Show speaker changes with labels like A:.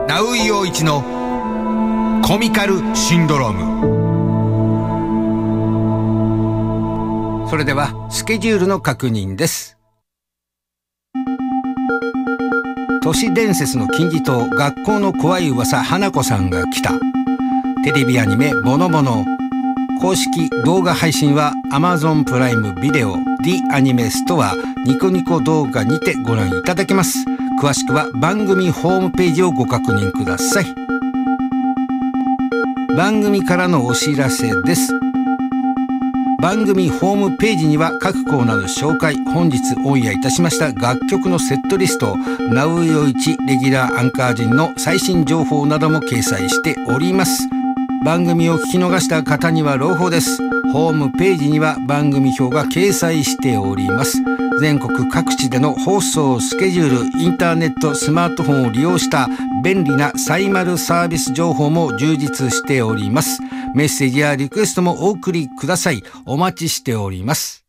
A: ナウイ陽一のコミカルシンドローム。それではスケジュールの確認です。都市伝説の金字塔、学校の怖い噂、花子さんが来た。テレビアニメボノボノ。公式動画配信は Amazon プライムビデオ The アニメストアニコニコ動画にてご覧いただけます。詳しくは番組ホームページをご確認ください。番組からのお知らせです。番組ホームページには各コーナーの紹介、本日オンエアいたしました楽曲のセットリスト、ナウヨイチレギュラーアンカー陣の最新情報なども掲載しております。番組を聞き逃した方には朗報です。ホームページには番組表が掲載しております。全国各地での放送スケジュール、インターネット、スマートフォンを利用した便利なサイマルサービス情報も充実しております。メッセージやリクエストもお送りください。お待ちしております。